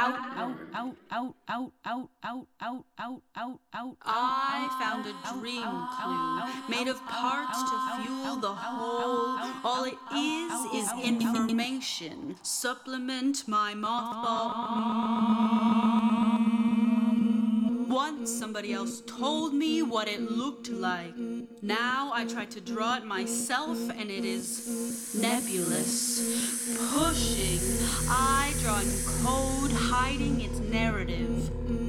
I found a dream clue made of parts to fuel the whole. All it is information. Supplement my mothball. Once somebody else told me what it looked like. Now I try to draw it myself and it is nebulous, pushing, eye drawing code, hiding its narrative.